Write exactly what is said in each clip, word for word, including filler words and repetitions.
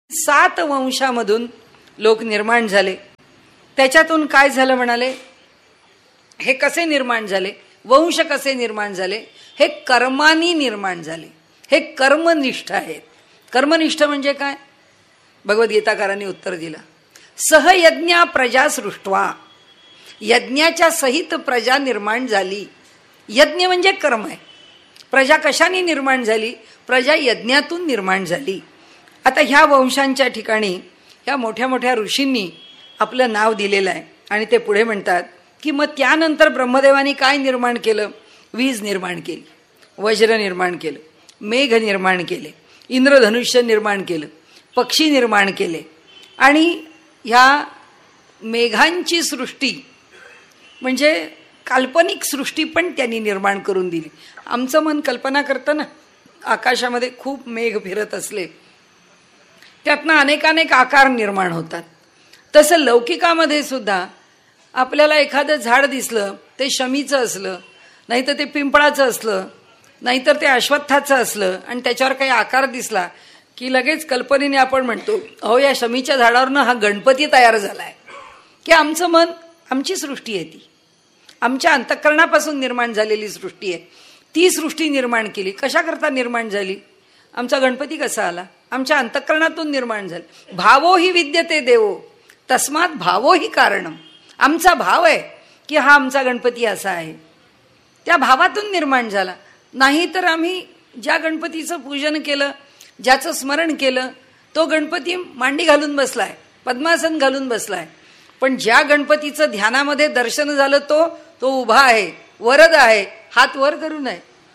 सात वंशामधून लोक निर्माण झाले. त्याच्यातून काय झालं म्हणाले, हे कसे निर्माण झाले, वंश कसे निर्माण झाले, हे कर्मानी निर्माण झाले, हे कर्मनिष्ठ आहेत. कर्मनिष्ठ म्हणजे काय, भगवद्गीताकारांनी उत्तर दिलं, सहयज्ञा प्रजा सृष्टवा, यज्ञाच्या सहित प्रजा निर्माण झाली. यज्ञ म्हणजे कर्म आहे. प्रजा कशाने निर्माण झाली, प्रजा यज्ञातून निर्माण झाली. आता ह्या वंशांच्या ठिकाणी ह्या मोठ्या मोठ्या ऋषींनी आपलं नाव दिलेलं आहे. आणि ते पुढे म्हणतात की मग त्यानंतर ब्रह्मदेवानी काय निर्माण केलं, वीज निर्माण केली, वज्र निर्माण केलं, मेघ निर्माण केले, इंद्रधनुष्य निर्माण केलं, पक्षी निर्माण केले. आणि ह्या मेघांची सृष्टी म्हणजे काल्पनिक सृष्टी पण त्यांनी निर्माण करून दिली. आमचं मन कल्पना करतं ना, आकाशामध्ये खूप मेघ फिरत असले त्यातनं अनेकानेक आकार निर्माण होतात. तसं लौकिकामध्ये सुद्धा आपल्याला एखादं झाड दिसलं, ते शमीचं असलं, नाहीतर ते पिंपळाचं असलं, नाहीतर ते अश्वत्थाचं असलं, आणि त्याच्यावर काही आकार दिसला की लगेच कल्पनेने आपण म्हणतो, अहो या शमीच्या झाडावरनं हा गणपती तयार झाला आहे. की आमचं मन, आमची सृष्टी आहे, ती आमच्या अंतःकरणापासून निर्माण झालेली सृष्टी आहे. ती सृष्टी निर्माण केली. कशाकरता निर्माण झाली, आमचा गणपती कसा आला, आमच्या अंतःकरणातून निर्माण झाला. भावो ही विद्यते देवो तस्मात भावो ही कारणम. आमचा भाव आहे की हा आमचा गणपती असा आहे, त्या भावातून निर्माण झाला. नाही तर आम्ही ज्या गणपतीचं पूजन केलं, ज्याचं स्मरण केलं, तो गणपती मांडी घालून बसलाय, पद्मासन घालून बसलाय. पण ज्या गणपतीचं ध्यानामध्ये दर्शन झालं तो तो उभा आहे, वरद आहे, हात वर करू नये.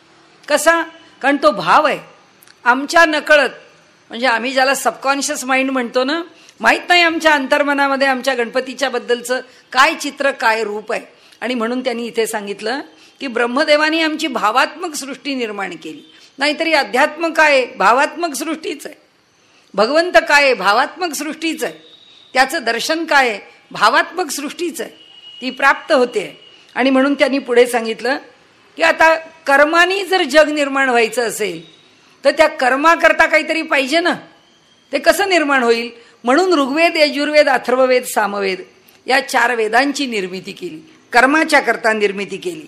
कसा, कारण तो भाव आहे आमच्या नकळत. म्हणजे आम्ही ज्याला सबकॉन्शियस माइंड म्हणतो ना, माहीत नाही आमच्या अंतर्मनामध्ये आमच्या गणपतीच्या बद्दलचं काय चित्र, काय रूप आहे. आणि म्हणून त्यांनी इथे सांगितलं की ब्रह्मदेवानी आमची भावात्मक सृष्टी निर्माण केली. नाहीतरी अध्यात्म काय, भावात्मक सृष्टीच आहे. भगवंत काय, भावात्मक सृष्टीच आहे. त्याचं दर्शन काय, भावात्मक सृष्टीच आहे, ती प्राप्त होते. आणि म्हणून त्यांनी पुढे सांगितलं की आता कर्मानी जर जग निर्माण व्हायचं असेल तर त्या कर्माकरता काहीतरी पाहिजे ना, ते कसं निर्माण होईल. म्हणून ऋग्वेद, यजुर्वेद, अथर्ववेद, सामवेद या चार वेदांची निर्मिती केली, कर्माच्या करता निर्मिती केली.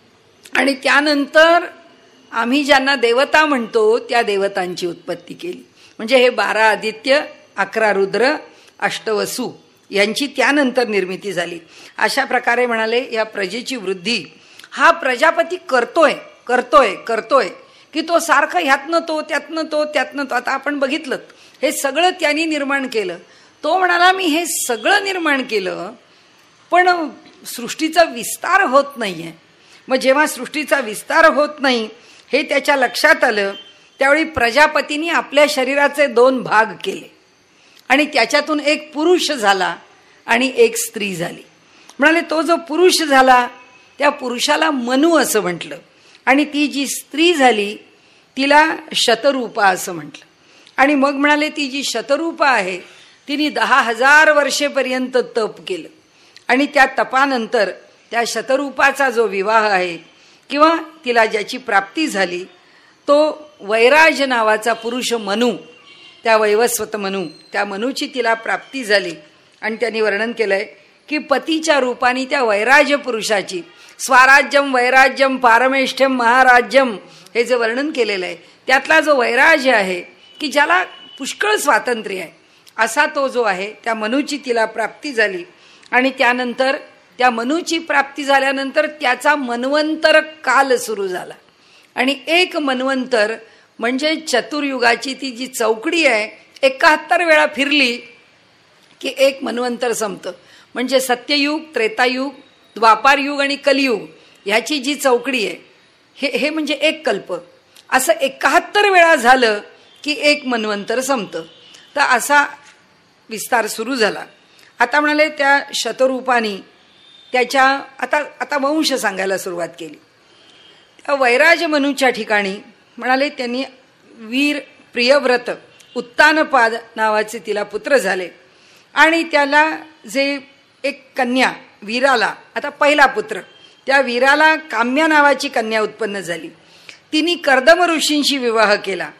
आणि त्यानंतर आम्ही ज्यांना देवता म्हणतो त्या देवतांची उत्पत्ती केली. म्हणजे हे बारा आदित्य, अकरा रुद्र, अष्टवसु यांची त्यानंतर निर्मिती झाली. अशा प्रकारे म्हणाले या प्रजेची वृद्धी हा प्रजापती करतोय करतोय करतोय की तो सारखं ह्यातनं तो, त्यातनं तो, त्यातनं तो. आता आपण बघितलं हे सगळं त्यांनी निर्माण केलं. तो म्हणाला मी हे सगळं निर्माण केलं, पण सृष्टीचा विस्तार होत नाहीये. मग जेव्हा सृष्टीचा विस्तार होत नाही हे त्याच्या लक्षात आलं, त्यावेळी प्रजापतींनी आपल्या शरीराचे दोन भाग केले आणि त्याच्यातून एक पुरुष झाला आणि एक स्त्री झाली. म्हणाले तो जो पुरुष झाला त्या पुरुषाला मनु असं म्हटलं, आणि ती जी स्त्री झाली तिला शतरूपा असं म्हटलं. आणि मग म्हणाले ती जी शतरूपा आहे तिने दहा हजार वर्षेपर्यंत तप केलं. आणि त्या तपानंतर त्या शतरूपाचा जो विवाह आहे किंवा तिला ज्याची प्राप्ती झाली तो वैराज नावाचा पुरुष मनु, त्या वैवस्वत मनु, त्या मनुची तिला प्राप्ती झाली. आणि त्यांनी वर्णन केलंय की पतीच्या रूपाने त्या वैराज्य पुरुषाची स्वराज्यम वैराज्यम पारमेष्ठ्यम महाराज्यम हे जे वर्णन केलेलं आहे त्यातला जो वैराज्य आहे की ज्याला पुष्कळ स्वातंत्र्य आहे, असा तो जो आहे त्या मनुची तिला प्राप्ती झाली. आणि त्यानंतर त्या मनुची प्राप्ती झाल्यानंतर त्याचा मन्वंतर काल सुरू झाला. आणि एक मन्वंतर म्हणजे चतुर्युगाची ती जी चौकडी आहे एकाहत्तर वेळा फिरली की एक मन्वंतर संपतं. म्हणजे सत्ययुग, त्रेतायुग, द्वापारयुग आणि कलियुग ह्याची जी चौकडी आहे हे हे म्हणजे एक कल्प. असं एकाहत्तर वेळा झालं की एक मन्वंतर संपतं. तर असा विस्तार सुरू झाला. आता म्हणाले त्या शतरूपानी त्याच्या आता आता वंश सांगायला सुरुवात केली. त्या वैराज मनुच्या ठिकाणी म्हणाले त्यांनी वीर प्रियव्रत उत्तानपाद नावाचे तिला पुत्र झाले. आणि त्याला जे एक कन्या वीराला, आता पहिला पुत्र, त्या वीराला काम्या नावाची कन्या उत्पन्न झाली. तिने कर्दम ऋषींशी विवाह केला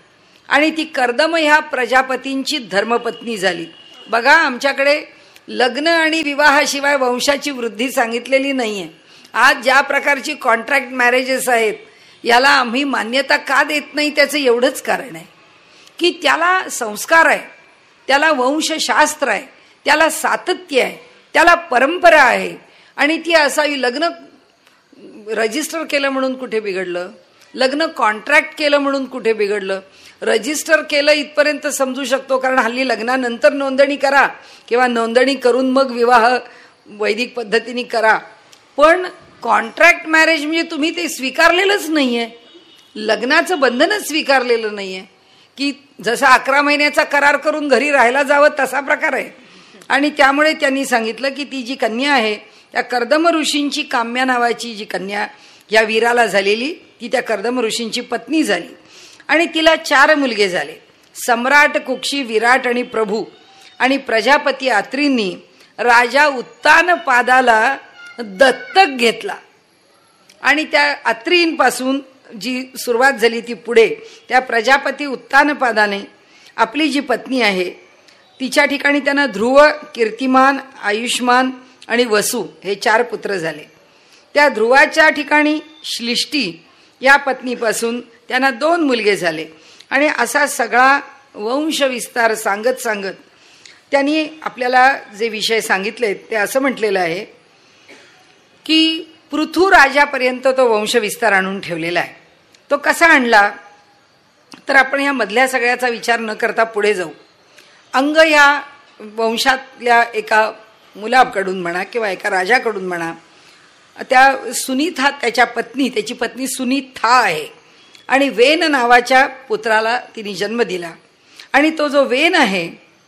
आणि ती कर्दम ह्या प्रजापतींची धर्मपत्नी झाली. बघा, आमच्याकडे लग्न आणि विवाहाशिवाय वंशाची वृद्धी सांगितलेली नाहीये. आज ज्या प्रकारची कॉन्ट्रॅक्ट मॅरेजेस आहेत याला आम्ही मान्यता का देत नाही, त्याचं एवढंच कारण आहे की त्याला संस्कार आहे, त्याला वंशशास्त्र आहे, त्याला सातत्य आहे, त्याला परंपरा आहे. आणि ती असावी. लग्न रजिस्टर केलं म्हणून कुठे बिघडलं, लग्न कॉन्ट्रॅक्ट केलं म्हणून कुठे बिघडलं. रजिस्टर केलं इथपर्यंत समजू शकतो, कारण हल्ली लग्नानंतर नोंदणी करा किंवा नोंदणी करून मग विवाह वैदिक पद्धतीने करा. पण कॉन्ट्रॅक्ट मॅरेज म्हणजे तुम्ही ते स्वीकारलेलंच नाहीये, लग्नाचं बंधनच स्वीकारलेलं नाहीये, की जसा अकरा महिन्याचा करार करून घरी राहायला जावं तसा प्रकार आहे. आणि त्यामुळे त्यांनी सांगितलं की ती जी कन्या आहे त्या कर्दम ऋषींची, काम्या नावाची जी कन्या या वीराला झालेली, ती त्या कर्दम ऋषींची पत्नी झाली. आणि तिला चार मुलगे झाले, सम्राट, कुक्षी, विराट आणि प्रभू. आणि प्रजापती अत्रींनी राजा उत्तानपादाला दत्तक घेतला. आणि त्या अत्रींपासून जी सुरुवात झाली ती पुढे त्या प्रजापती उत्तानपादाने आपली जी पत्नी आहे तिच्या ठिकाणी त्यांना ध्रुव, कीर्तिमान, आयुष्मान आणि वसु हे चार पुत्र झाले. त्या ध्रुवाच्या ठिकाणी श्लिष्टी या पत्नीपासून त्यांना दोन मुलगे झाले. आणि असा सगळा वंशविस्तार सांगत सांगत त्यांनी आपल्याला जे विषय सांगितले ते असं म्हटलेलं आहे की पृथू राजापर्यंत तो वंशविस्तार आणून ठेवलेला आहे. तो कसा आणला तर आपण या मधल्या सगळ्याचा विचार न करता पुढे जाऊ. अंग या वंशातल्या एका मुलाकडून म्हणा किंवा एका राजाकडून म्हणा, त्या सुनीथा त्याच्या पत्नी, त्याची पत्नी सुनीथा आहे. आणि वेन नावाच्या पुत्राला तिने जन्म दिला. आणि तो जो वेन आहे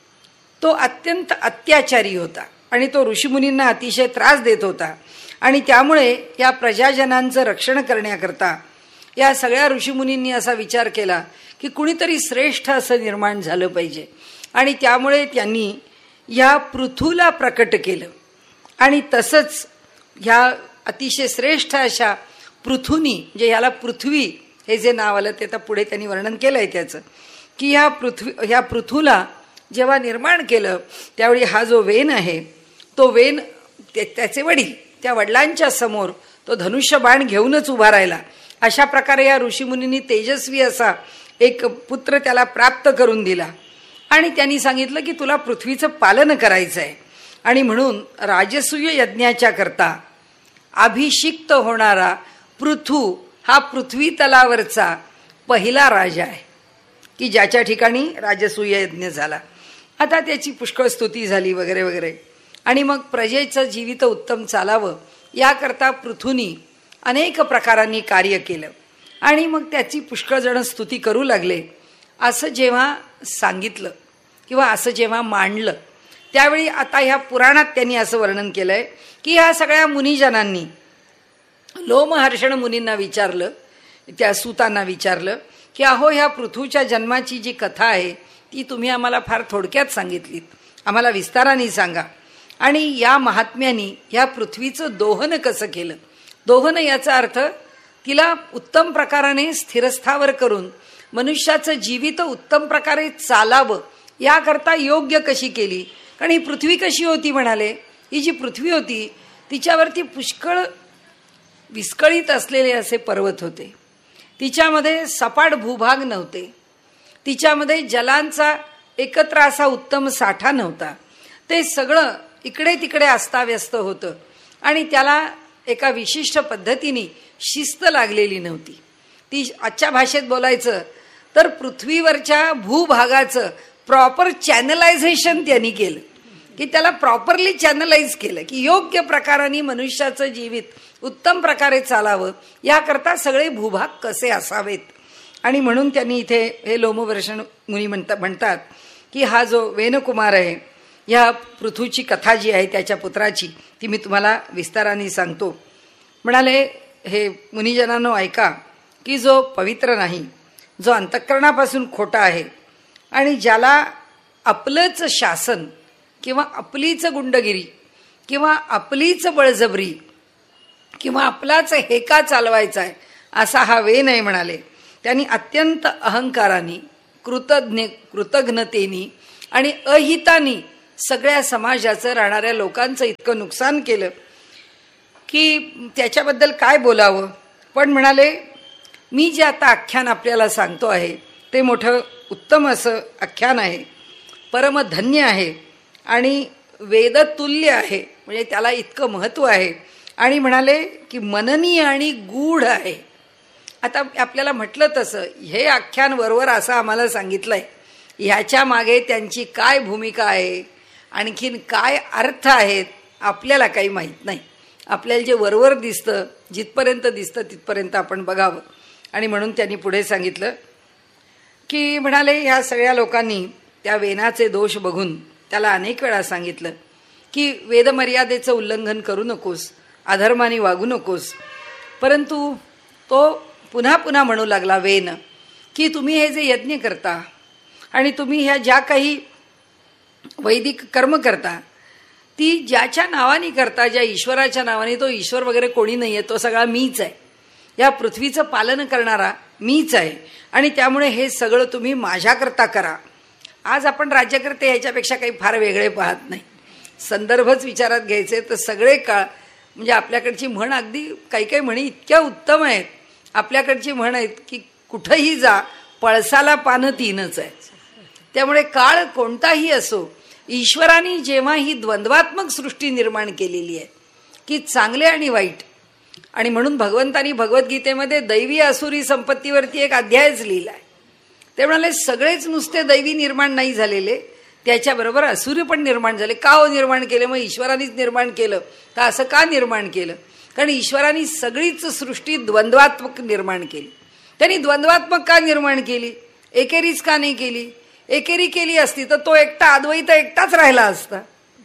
तो अत्यंत अत्याचारी होता आणि तो ऋषीमुनींना अतिशय त्रास देत होता. आणि त्यामुळे या प्रजाजनांचं रक्षण करण्याकरता या सगळ्या ऋषीमुनींनी असा विचार केला की कुणीतरी श्रेष्ठ असं निर्माण झालं पाहिजे. आणि त्यामुळे त्यांनी ह्या पृथूला प्रकट केलं. आणि तसंच ह्या अतिशय श्रेष्ठ अशा पृथूनी, म्हणजे ह्याला पृथ्वी हे जे नाव आलं ते आता पुढे त्यांनी वर्णन केलं आहे त्याचं, की ह्या पृथ्वी ह्या पृथूला जेव्हा निर्माण केलं त्यावेळी हा जो वेन आहे तो वेन त्याचे वडील, त्या वडिलांच्या समोर तो धनुष्य बाण घेऊनच उभा राहिला. अशा प्रकारे या ऋषीमुनींनी तेजस्वी असा एक पुत्र त्याला प्राप्त करून दिला. आणि त्यांनी सांगितलं की तुला पृथ्वीचं पालन करायचं आहे. आणि म्हणून राजसूय यज्ञाच्या करता अभिषिक्त होणारा पृथू हा पृथ्वी तलावरचा पहिला राजा आहे की ज्याच्या ठिकाणी राजसूय यज्ञ झाला. आता त्याची पुष्कळ स्तुती झाली वगैरे वगैरे. आणि मग प्रजेचं जीवित उत्तम चालावं याकरता पृथूनी अनेक प्रकारांनी कार्य केलं. आणि मग त्याची पुष्कळ जण स्तुती करू लागले. असं जेव्हा सांगितलं किंवा असं जेव्हा मांडलं त्यावेळी आता ह्या पुराणात त्यांनी असं वर्णन केलंय की ह्या सगळ्या मुनिजनांनी लोमहर्षण मुनींना विचारलं, त्या सूतांना विचारलं की अहो ह्या पृथूच्या जन्माची जी कथा आहे ती तुम्ही आम्हाला फार थोडक्यात सांगितलीत, आम्हाला विस्ताराने सांगा. आणि या महात्म्यानी ह्या पृथ्वीचं दोहन कसं केलं. दोहन याचा अर्थ तिला उत्तम प्रकाराने स्थिरस्थावर करून मनुष्याचं जीवित उत्तम प्रकारे चालावं याकरता योग्य कशी केली. कारण ही पृथ्वी कशी होती म्हणाले, ही जी पृथ्वी होती तिच्यावरती पुष्कळ विस्कळीत असलेले असे पर्वत होते, तिच्यामध्ये सपाट भूभाग नव्हते, तिच्यामध्ये जलांचा एकत्र असा उत्तम साठा नव्हता. ते सगळं इकडे तिकडे अस्ताव्यस्त होतं आणि त्याला एका विशिष्ट पद्धतीने शिस्त लागलेली नव्हती. ती आजच्या भाषेत बोलायचं तर पृथ्वीवरच्या भूभागाचं प्रॉपर चॅनलायझेशन त्यांनी केलं, की त्याला प्रॉपरली चॅनलाइज केलं की योग्य प्रकाराने मनुष्याचं जीवित उत्तम प्रकारे चालावं याकरता सगळे भूभाग कसे असावेत. आणि म्हणून त्यांनी इथे हे लोमवर्षण मुनी म्हणता म्हणतात की हा जो वेनकुमार आहे ह्या पृथूची कथा जी आहे त्याच्या पुत्राची ती मी तुम्हाला विस्ताराने सांगतो. म्हणाले, हे मुनिजनांनो ऐका की जो पवित्र नाही, जो अंतःकरणापासून खोटा आहे आणि ज्याला आपलंच शासन किंवा आपलीच गुंडगिरी किंवा आपलीच बळजबरी किंवा आपलाच हेका चालवायचा आहे असा हा वेन आहे म्हणाले. त्यांनी अत्यंत अहंकाराने कृतज्ञ कृतज्ञतेनी आणि अहितानी सगळ्या समाजाचं, राहणाऱ्या लोकांचं इतकं नुकसान केलं की त्याच्याबद्दल काय बोलावं. पण म्हणाले, मी जे आता आख्यान आपल्याला सांगतो आहे ते मोठं उत्तम असं आख्यान आहे, परमधन्य आहे आणि वेदतुल्य आहे, म्हणजे त्याला इतकं महत्त्व आहे. आणि म्हणाले की मननीय आणि गूढ आहे. आता आपल्याला म्हटलं तसं हे आख्यान वरवर असं आम्हाला सांगितलं आहे, ह्याच्या मागे त्यांची काय भूमिका आहे, आणखीन काय अर्थ आहेत, आपल्याला काही माहीत नाही. आपल्याला जे वरवर दिसतं, जिथपर्यंत दिसतं तिथपर्यंत आपण बघावं. आणि म्हणून त्यांनी पुढे सांगितलं की म्हणाले, ह्या सगळ्या लोकांनी त्या वेनाचे दोष बघून त्याला अनेक वेळा सांगितलं की वेदमर्यादेचं उल्लंघन करू नकोस, अधर्माने वागू नकोस. परंतु तो पुन्हा पुन्हा म्हणू लागला वेन की तुम्ही हे जे यज्ञ करता आणि तुम्ही ह्या ज्या काही वैदिक कर्म करता ती ज्याच्या नावाने करता, ज्या ईश्वराच्या नावाने, तो ईश्वर वगैरे कोणी नाही आहे, तो सगळा मीच आहे, या पृथ्वीचं पालन करणारा मीच आहे आणि त्यामुळे हे सगळं तुम्ही माझ्याकरता करा. आज आपण राज्यकर्ते ह्याच्यापेक्षा काही फार वेगळे पाहत नाही. संदर्भच विचारात घ्यायचे तर सगळे काळ म्हणजे आपल्याकडची म्हण, अगदी काही काही म्हणी इतक्या उत्तम आहेत. आपल्याकडची म्हण आहेत की कुठंही जा पळसाला पानं तीनच आहे. त्यामुळे काळ कोणताही असो, ईश्वराने जेव्हा ही द्वंद्वात्मक सृष्टी निर्माण केलेली आहे की चांगले आणि वाईट, आणि म्हणून भगवंतानी भगवद्गीतेमध्ये दैवी असुरी संपत्तीवरती एक अध्यायच लिहिला आहे. ते म्हणाले सगळेच नुसते दैवी निर्माण नाही झालेले, त्याच्याबरोबर असुरी पण निर्माण झाले. का हो निर्माण केले? मग ईश्वरानेच निर्माण केलं तर असं का निर्माण केलं? कारण ईश्वराने सगळीच सृष्टी द्वंद्वात्मक निर्माण केली. त्यांनी द्वंद्वात्मक का निर्माण केली? एकेरीच का नाही केली? एकेरी केली असती तर तो एकटा अद्वैत एकटाच राहिला असता.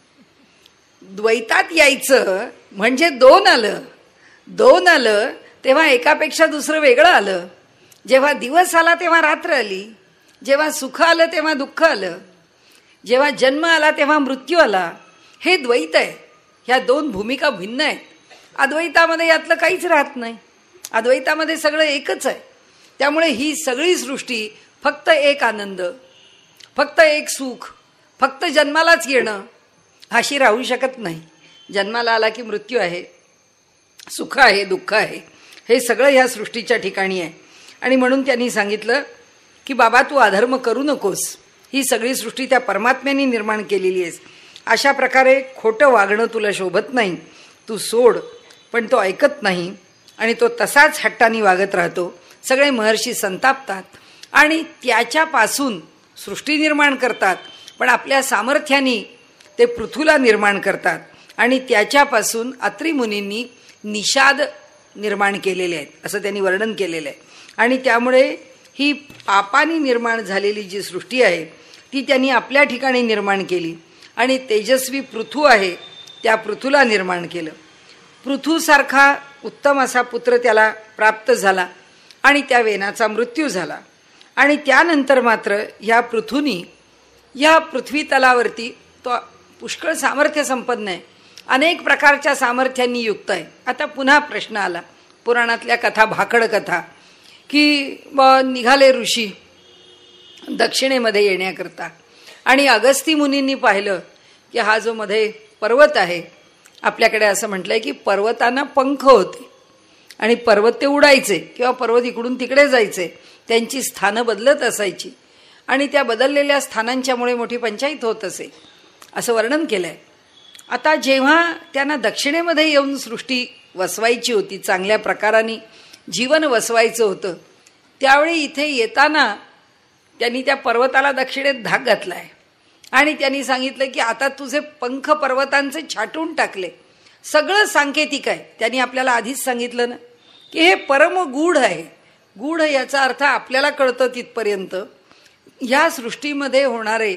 द्वैतात यायचं म्हणजे दोन आलं, दोन आलं तेव्हा एकापेक्षा दुसरं वेगळं आलं. जेव्हा दिवस आला तेव्हा रात्र आली, जेव्हा सुख आलं तेव्हा दुःख आलं, जेव्हा जन्म आला तेव्हा मृत्यू आला. हे द्वैत आहे. ह्या दोन भूमिका भिन्न आहेत. अद्वैतामध्ये यातलं काहीच राहत नाही. अद्वैतामध्ये सगळं एकच आहे. त्यामुळे ही सगळी सृष्टी फक्त एक आनंद, फक्त एक सुख, फक्त जन्मालाच येणं अशी राहू शकत नाही. जन्माला आला की मृत्यू आहे, सुख आहे, दुःख आहे, हे सगळं ह्या सृष्टीच्या ठिकाणी आहे. आणि म्हणून त्यांनी सांगितलं की बाबा तू अधर्म करू नकोस, ही सगळी सृष्टी त्या परमात्म्याने निर्माण केलेली आहेस. अशा प्रकारे खोटं वागणं तुला शोभत नाही, तू सोड. पण तो ऐकत नाही आणि तो तसाच हट्टाने वागत राहतो. सगळे महर्षी संतापतात आणि त्याच्यापासून सृष्टी निर्माण करतात, पण आपल्या सामर्थ्याने ते पृथ्वीला निर्माण करतात आणि त्याच्यापासून अत्री मुनींनी निषाद निर्माण केलेले आहेत असं त्यांनी वर्णन केलेलं आहे. आणि त्यामुळे ही पापाने निर्माण झालेली जी सृष्टी आहे ती त्यांनी आपल्या ठिकाणी निर्माण केली आणि तेजस्वी पृथू आहे त्या पृथूला निर्माण केलं. पृथूसारखा उत्तम असा पुत्र त्याला प्राप्त झाला आणि त्या वेनाचा मृत्यू झाला. आणि त्यानंतर मात्र ह्या पृथूनी या पृथ्वी तलावरती तो पुष्कळ सामर्थ्य संपन्न आहे, अनेक प्रकारच्या सामर्थ्यांनी युक्त आहे. आता पुन्हा प्रश्न आला, पुराणातल्या कथा, भाकड कथा, की निघाले ऋषी दक्षिणेमध्ये येण्याकरता आणि अगस्ती मुनींनी पाहिलं की हा जो मध्ये पर्वत आहे, आपल्याकडे असं म्हटलंय की पर्वतांना पंख होते आणि पर्वत ते उडायचे किंवा पर्वत इकडून तिकडे जायचे, त्यांची स्थानं बदलत असायची आणि त्या बदललेल्या स्थानांच्यामुळे मोठी पंचायत होत असे असं वर्णन केलं आहे. आता जेव्हा त्यांना दक्षिणेमध्ये येऊन सृष्टी वसवायची होती, चांगल्या प्रकाराने जीवन वसवायचं होतं, त्यावेळी इथे येताना त्यांनी त्या पर्वताला दक्षिणेत धाक घातला आहे आणि त्यांनी सांगितलं की आता तुझे पंख पर्वतांचे छाटून टाकले. सगळं सांकेतिक आहे. त्यांनी आपल्याला आधीच सांगितलं ना की हे परम गूढ आहे. गूढ याचा अर्थ आपल्याला कळतं तिथपर्यंत ह्या सृष्टीमध्ये होणारे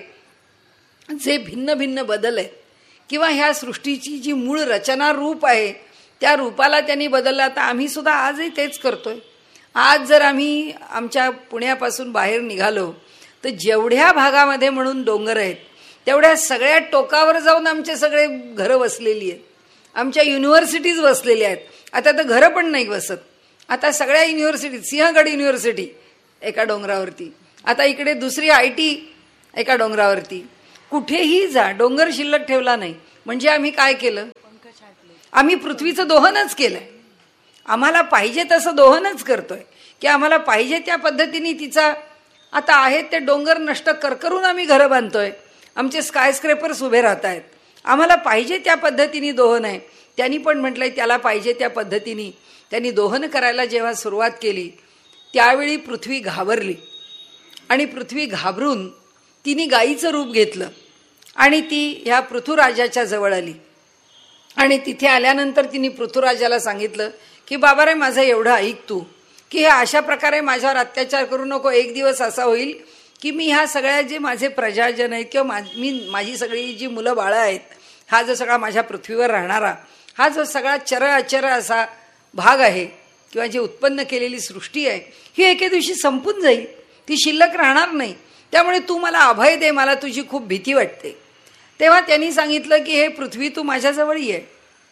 जे भिन्न भिन्न बदल आहेत किंवा ह्या सृष्टीची जी मूळ रचना रूप आहे त्या रूपाला त्यांनी बदलला. तर आम्ही सुद्धा आजही तेच करतोय. आज जर आम्ही आमच्या पुण्यापासून बाहेर निघालो तर जेवढ्या भागामध्ये म्हणून डोंगर आहेत तेवढ्या सगळ्या टोकावर जाऊन आमचे सगळे घरं वसलेली आहेत, आमच्या युनिव्हर्सिटीज वसलेल्या आहेत. आता तर घरं पण नाही वसत. आता सगळ्या युनिव्हर्सिटी, सिंहगड युनिव्हर्सिटी एका डोंगरावरती आता इकडे दुसरी आय टी एका डोंगरावरती, कुठेही जा डोंगर शिल्लक ठेवला नाही. म्हणजे आम्ही काय केलं, आम्ही पृथ्वीचं दोहनच केलंय. आम्हाला पाहिजे तसं दोहनच करतोय की आम्हाला पाहिजे त्या पद्धतीने तिचा आता आहेत ते डोंगर नष्ट करकरून आम्ही घरं बांधतोय. आमचे स्कायस्क्रेपर्स उभे राहत आहेत. आम्हाला पाहिजे त्या पद्धतीने दोहन आहे. त्यांनी पण म्हटलंय त्याला पाहिजे त्या पद्धतीने त्यांनी दोहन करायला जेव्हा सुरुवात केली त्यावेळी पृथ्वी घाबरली आणि पृथ्वी घाबरून तिने गाईचं रूप घेतलं आणि ती ह्या पृथ्वीराजाच्या जवळ आली. आणि तिथे आल्यानंतर तिने पृथ्वीराजाला सांगितलं की बाबा रे माझं एवढं ऐक तू की हे अशा प्रकारे माझ्यावर अत्याचार करू नको. एक दिवस असा होईल की मी ह्या सगळ्या जे माझे प्रजाजन आहेत किंवा मी माझी सगळी जी मुलं बाळं आहेत, हा जो सगळा माझ्या पृथ्वीवर राहणारा हा जो सगळा चर अचर असा भाग आहे किंवा जी उत्पन्न केलेली सृष्टी आहे ही एके दिवशी संपून जाईल, ती शिल्लक राहणार नाही. त्यामुळे तू मला अभय दे, मला तुझी खूप भीती वाटते. तेव्हा त्यांनी सांगितलं की हे पृथ्वी तू माझ्याजवळ ये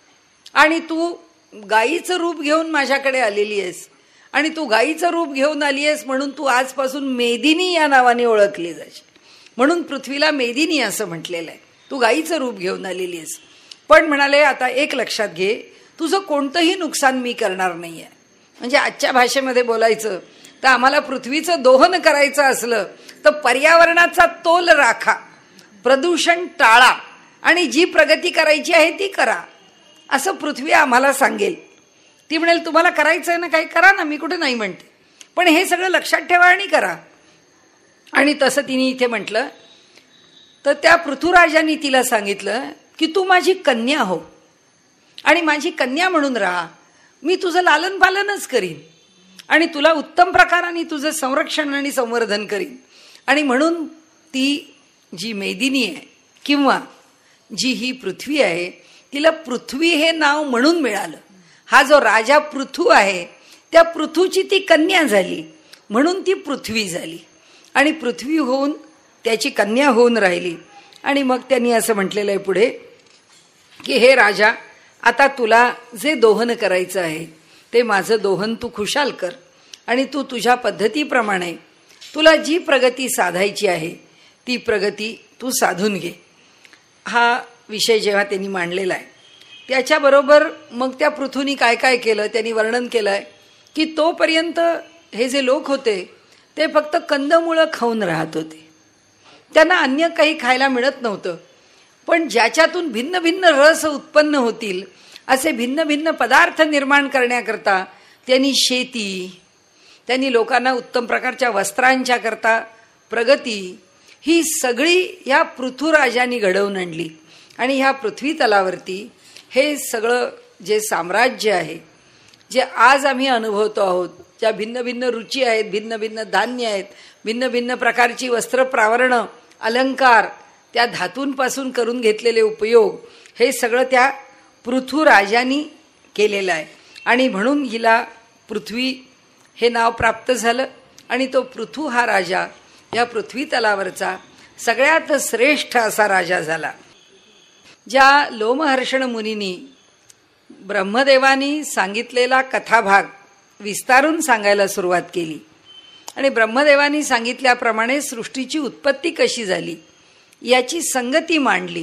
आणि तू गाईचं रूप घेऊन माझ्याकडे आलेली आहेस आणि तू गाईचं रूप घेऊन आली आहेस म्हणून तू आजपासून मेदिनी या नावाने ओळखली जाशील. म्हणून पृथ्वीला मेदिनी असं म्हटलेलं आहे. तू गाईचं रूप घेऊन आलेली आहेस. पण म्हणाले आता एक लक्षात घे, तुझं कोणतंही नुकसान मी करणार नाही आहे. म्हणजे आजच्या भाषेमध्ये बोलायचं तर आम्हाला पृथ्वीचं दोहन करायचं असलं तर पर्यावरणाचा तोल राखा, प्रदूषण टाळा आणि जी प्रगती करायची आहे ती करा असं पृथ्वी आम्हाला सांगेल. ती म्हणेल तुम्हाला करायचं आहे ना, काही करा ना, मी कुठे नाही म्हणते, पण हे सगळं लक्षात ठेवा आणि करा. आणि तसं तिने इथे म्हटलं तर त्या पृथ्वीराजांनी तिला सांगितलं की तू माझी कन्या हो आणि माझी कन्या म्हणून राहा. मी तुझं लालन पालनच करीन आणि तुला उत्तम प्रकाराने तुझं संरक्षण आणि संवर्धन करीन. आणि म्हणून ती जी मेदिनी आहे किंवा जी ही पृथ्वी आहे तिला पृथ्वी हे नाव म्हणून मिळालं. हा जो राजा पृथू आहे त्या पृथूची ती कन्या झाली म्हणून ती पृथ्वी झाली आणि पृथ्वी होऊन त्याची कन्या होऊन राहिली. आणि मग त्यांनी असं म्हटलेलं आहे पुढे की हे राजा, आता तुला जे दोहन करायचं आहे ते माझं दोहन तू खुशाल कर आणि तू तुझ्या पद्धतीप्रमाणे तुला जी प्रगती साधायची आहे ती प्रगती तू साधून घे. हा विषय जेव्हा त्यांनी मांडलेला आहे त्याच्याबरोबर मग त्या पृथ्वीनी काय काय केलं त्यांनी वर्णन केलं आहे की तोपर्यंत हे जे लोक होते ते फक्त कंदमुळं खाऊन राहत होते. त्यांना अन्य काही खायला मिळत नव्हतं. पण ज्याच्यातून भिन्न भिन्न रस उत्पन्न होतील असे भिन्न भिन्न पदार्थ निर्माण करण्याकरता त्यांनी शेती, त्यांनी लोकांना उत्तम प्रकारच्या वस्त्रांच्या करता प्रगती ही सगळी ह्या पृथ्वीराजांनी घडवून आणली. आणि ह्या पृथ्वी तलावरती हे सगळं जे साम्राज्य आहे जे आज आम्ही अनुभवतो आहोत, ज्या भिन्न भिन्न रुची आहेत, भिन्न भिन्न धान्य आहेत, भिन्न भिन्न प्रकारची वस्त्र प्रावरणं, अलंकार, त्या धातूंपासून करून घेतलेले उपयोग, हे सगळं त्या पृथ्वीराजांनी केलेलं आहे. आणि म्हणून हिला पृथ्वी हे नाव प्राप्त झालं. आणि तो पृथू हा राजा या पृथ्वी तलावरचा सगळ्यात श्रेष्ठ असा राजा झाला. ज्या लोमहर्षण मुनींनी ब्रह्मदेवानी सांगितलेला कथाभाग विस्तारून सांगायला सुरुवात केली आणि ब्रह्मदेवानी सांगितल्याप्रमाणे सृष्टीची उत्पत्ती कशी झाली याची संगती मांडली.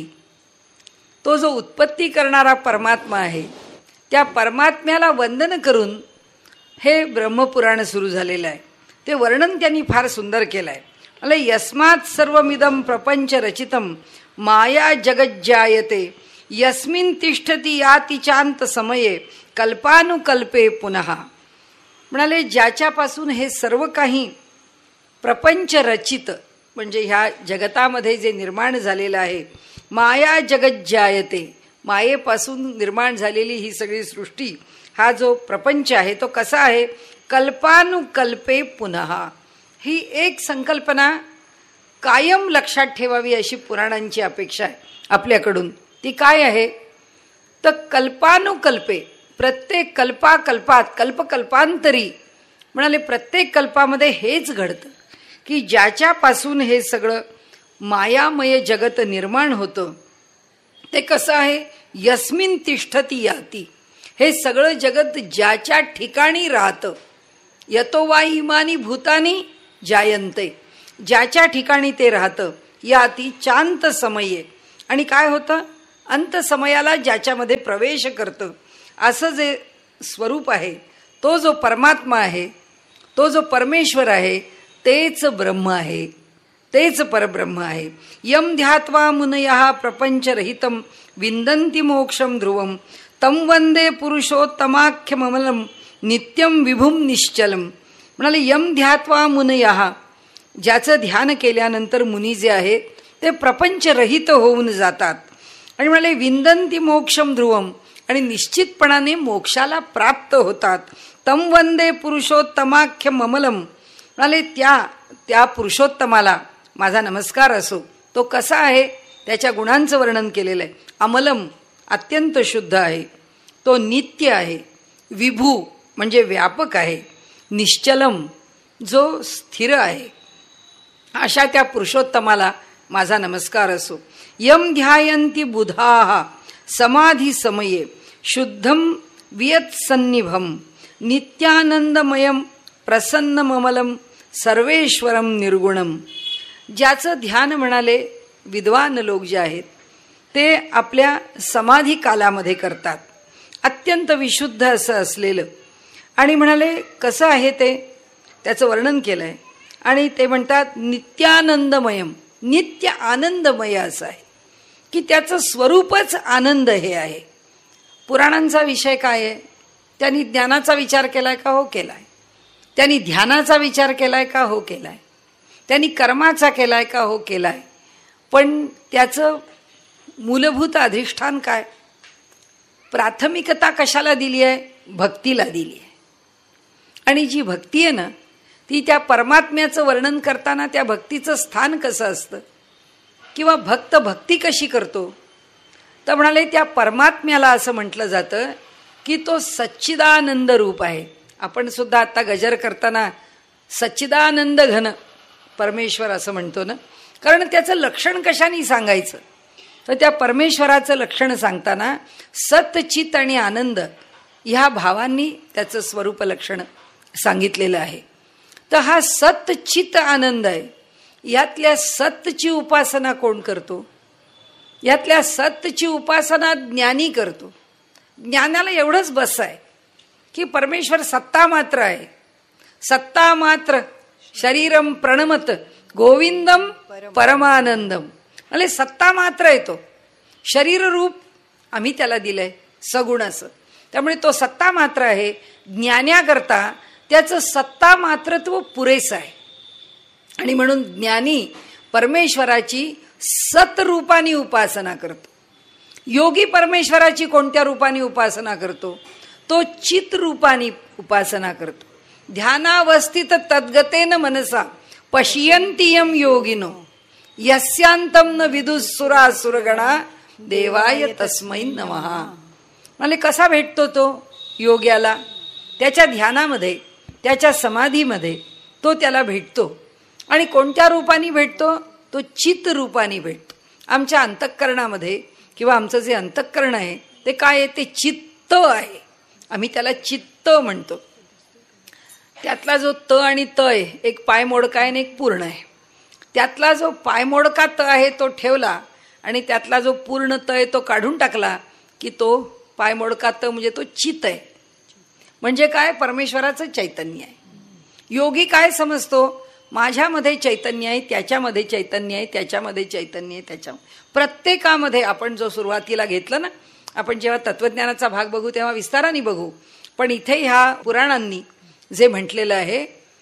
तो जो उत्पत्ती करणारा परमात्मा आहे त्या परमात्म्याला वंदन करून हे ब्रह्मपुराण सुरू झालेलं आहे. ते वर्णन त्यांनी फार सुंदर केलं आहे. अले यस्मात् सर्वमिदं प्रपंच रचितं माया जगज्जायते यस्मिन् तिष्ठती याति चांत समये कल्पानुकल्पे पुनः. म्हणाले ज्याच्यापासून हे सर्व काही प्रपंच रचित म्हणजे ह्या जगतामध्ये जे निर्माण झालेलं आहे, माया जगज्जायते, मायेपासून निर्माण झालेली ही सगळी सृष्टी, हा जो प्रपंच आहे तो कसा आहे, कल्पानुकल्पे पुनः. ही एक संकल्पना कायम लक्षात ठेवावी अशी पुराणांची अपेक्षा आहे आपल्याकडून. ती काय आहे तर कल्पानुकल्पे, प्रत्येक कल्पाकल्पात, कल्पकल्पांतरी म्हणाले प्रत्येक कल्पामध्ये हेच घडतं की ज्याच्यापासून हे सगळं मायामय जगत निर्माण होतं ते कसं आहे, यस्मिन तिष्ठती याती, हे सगळं जगत ज्याच्या ठिकाणी राहतं, यतो वा इमानी भूतानी जायन्ते, ज्याच्या ठिकाणी ते राहतं या अति चांत समये. आणि काय होतं, अंत समयाला ज्याच्यामध्ये प्रवेश करतं असं जे स्वरूप आहे, तो जो परमात्मा आहे, तो जो परमेश्वर आहे, तेच ब्रह्म आहे, तेच परब्रह्म आहे. यम ध्यात्वा मुनयः प्रपंचरहितं विंदन्ति मोक्षं ध्रुवं तं वंदे पुरुषोत्तमाख्यममलं नित्यं विभुं निश्चलम. म्हणाले यम ध्यात्वा मुनयः, ज्याचं ध्यान केल्यानंतर मुनी जे आहेत ते प्रपंचरहित होऊन जातात. आणि म्हणाले विंदन्ति मोक्षं ध्रुवम, आणि निश्चितपणाने मोक्षाला प्राप्त होतात. तं वंदे पुरुषोत्तमाख्यम अमलम. म्हणाले त्या त्या पुरुषोत्तमाला माझा नमस्कार असो. तो कसा आहे, त्याच्या गुणांचं वर्णन केलेलं आहे. अमलम, अत्यंत शुद्ध आहे. तो नित्य आहे. विभू म्हणजे व्यापक आहे. निश्चलम, जो स्थिर आहे. अशा त्या पुरुषोत्तमाला माझा नमस्कार असो. यम ध्यायन्ति बुधाः समाधी समये शुद्धम वियत्सन्निभम नित्यानंदमयम प्रसन्नममलम सर्वेश्वरम निर्गुणम. ज्याचं ध्यान म्हणाले विद्वान लोक जे आहेत ते आपल्या समाधी कालामध्ये करतात, अत्यंत विशुद्ध असं असलेलं. आणि म्हणाले कसं आहे ते त्याचं वर्णन केलं आहे. आणि ते म्हणतात नित्यानंदमयम, नित्य आनंदमय असं आहे की त्याचं स्वरूपच आनंद हे आहे. पुराणांचा विषय काय आहे, त्यांनी ज्ञानाचा विचार केलाय का? हो केलाय. त्यांनी ध्यानाचा विचार केलाय का? हो केलाय. त्यांनी कर्माचा केलाय का? हो केलाय. पण त्याचं मूलभूत अधिष्ठान काय, प्राथमिकता कशाला दिली आहे? भक्तीला दिली आहे. आणि जी भक्ती आहे ना, ती त्या परमात्म्याचं वर्णन करताना त्या भक्तीचं स्थान कसं असतं किंवा भक्त भक्ती कशी करतो, तर म्हणाले त्या परमात्म्याला असं म्हटलं जातं की तो सच्चिदानंद रूप आहे. आपण सुद्धा आता गजर करताना सच्चिदानंद घन परमेश्वर असं म्हणतो ना, कारण त्याचं लक्षण कशाने सांगायचं, तर त्या परमेश्वराचं लक्षण सांगताना सत चित आणि आनंद ह्या भावांनी त्याचं स्वरूप लक्षण सांगितलेलं आहे. तर हा सत चित आनंद आहे. यातल्या सतची उपासना कोण करतो? यातल्या सतची उपासना ज्ञानी करतो. ज्ञानाला एवढंच बस आहे की परमेश्वर सत्ता मात्र आहे. सत्ता मात्र शरीरम प्रणमत गोविंदम परमानंदम. म्हणजे सत्ता मात्र येतो, शरीर रूप आम्ही त्याला दिलंय सगुण असं. त्यामुळे तो सत्ता मात्र आहे. ज्ञान्याकरता त्याचं सत्ता मात्रत्व पुरेसं आहे. आणि म्हणून ज्ञानी परमेश्वराची सतरूपाने उपासना करतो. योगी परमेश्वराची कोणत्या रूपाने उपासना करतो? तो चित रूपाने उपासना करतो. ध्यानावस्थित तद्गतेन मनसा पश्यन्तियम योगिनो यस्यांतम न विदुसुरासुरगणा देवाय तस्मै नमः. म्हणजे कसा भेटतो तो योग्याला? त्याच्या ध्यानामध्ये, त्याच्या समाधीमध्ये तो त्याला भेटतो. आणि कोणत्या रूपाने भेटतो? तो चित रूपाने भेटतो. आमच्या अंतःकरणामध्ये किंवा आमचं जे अंतःकरण आहे ते काय आहे? ते चित्त आहे. आम्ही त्याला चित्त म्हणतो. त्यातला जो त आणि त आहे, एक पायमोडका आहे आणि एक पूर्ण आहे. त्यातला जो पायमोडका त आहे तो ठेवला आणि त्यातला जो पूर्ण त आहे तो काढून टाकला की तो पायमोडका त म्हणजे तो चित आहे. म्हणजे काय? परमेश्वराचं चैतन्य आहे. योगी काय समजतो? माझ्यामध्ये चैतन्य आहे, त्याच्यामध्ये चैतन्य आहे, त्याच्यामध्ये चैतन्य आहे, त्याच्या प्रत्येकामध्ये. आपण जो सुरुवातीला घेतलं ना, आपण जेव्हा तत्वज्ञानाचा भाग बघू तेव्हा विस्ताराने बघू, पण इथे ह्या पुराणांनी जे म्हटलेलं आहे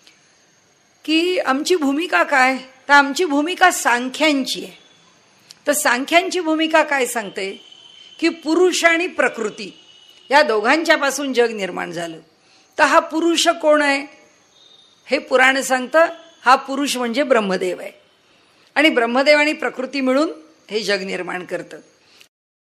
की आमची भूमिका काय, तर आमची भूमिका सांख्यांची आहे. तर सांख्यांची भूमिका काय सांगते की पुरुष आणि प्रकृती या दोघांच्या पासून जग निर्माण झालं. तर हा पुरुष कोण आहे हे पुराण सांगतं. हा पुरुष म्हणजे ब्रह्मदेव आहे. आणि ब्रह्मदेव आणि प्रकृती मिळून हे जग निर्माण करतं.